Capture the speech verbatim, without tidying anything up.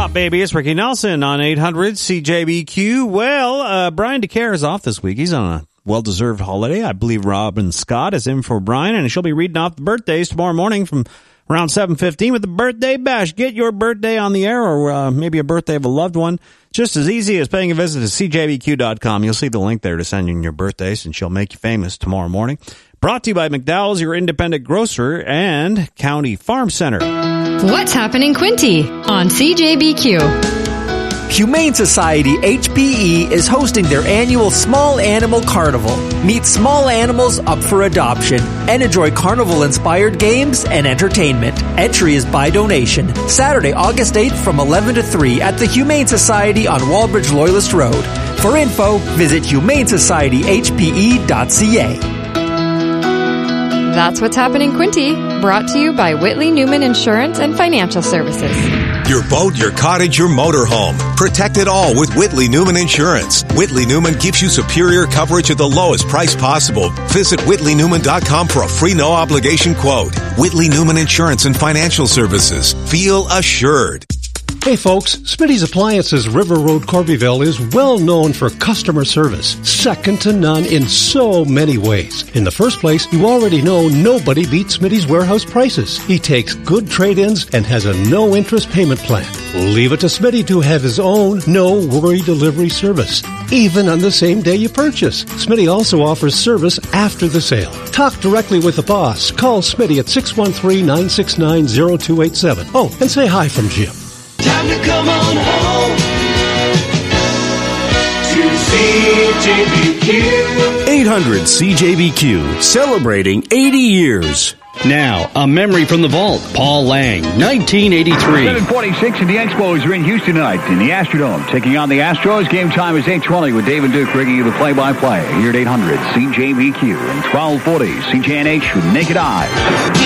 up, baby? It's Ricky Nelson on eight hundred C J B Q. Well, uh, Brian DeCare is off this week. He's on a well-deserved holiday. I believe Robin Scott is in for Brian, and she'll be reading off the birthdays tomorrow morning from around seven fifteen with the Birthday Bash. Get your birthday on the air, or uh, maybe a birthday of a loved one. Just as easy as paying a visit to C J B Q dot com. You'll see the link there to send in your birthdays, and she'll make you famous tomorrow morning. Brought to you by McDowell's, your independent grocer, and County Farm Center. What's happening, Quinty, on C J B Q? Humane Society H P E is hosting their annual Small Animal Carnival. Meet small animals up for adoption and enjoy carnival-inspired games and entertainment. Entry is by donation. Saturday, August eighth from eleven to three at the Humane Society on Walbridge Loyalist Road. For info, visit humane society h p e dot c a. That's what's happening, Quinty. Brought to you by Whitley Newman Insurance and Financial Services. Your boat, your cottage, your motorhome. Protect it all with Whitley Newman Insurance. Whitley Newman gives you superior coverage at the lowest price possible. Visit whitley newman dot com for a free no-obligation quote. Whitley Newman Insurance and Financial Services. Feel assured. Hey folks, Smitty's Appliances River Road Corbyville is well known for customer service, second to none in so many ways. In the first place, you already know nobody beats Smitty's warehouse prices. He takes good trade-ins and has a no-interest payment plan. Leave it to Smitty to have his own no-worry delivery service, even on the same day you purchase. Smitty also offers service after the sale. Talk directly with the boss. Call Smitty at six one three, nine six nine, zero two eight seven. Oh, and say hi from Jim. Time to come on home to C J B Q. eight hundred C J B Q, celebrating eighty years. Now, a memory from the vault. Paul Lang, nineteen eighty-three. seven forty-six, and the Expos are in Houston tonight in the Astrodome. Taking on the Astros. Game time is eight twenty with David Duke bringing you the play-by-play here at eight hundred C J B Q and twelve forty C J N H with Naked Eyes.